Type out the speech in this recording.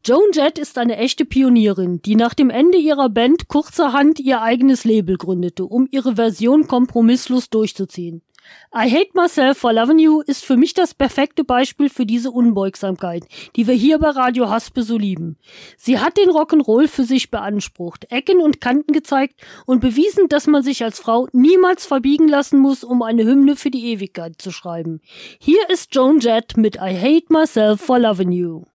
Joan Jett ist eine echte Pionierin, die nach dem Ende ihrer Band kurzerhand ihr eigenes Label gründete, um ihre Version kompromisslos durchzuziehen. I Hate Myself for Loving You ist für mich das perfekte Beispiel für diese Unbeugsamkeit, die wir hier bei Radio Haspe so lieben. Sie hat den Rock'n'Roll für sich beansprucht, Ecken und Kanten gezeigt und bewiesen, dass man sich als Frau niemals verbiegen lassen muss, um eine Hymne für die Ewigkeit zu schreiben. Hier ist Joan Jett mit I Hate Myself for Loving You.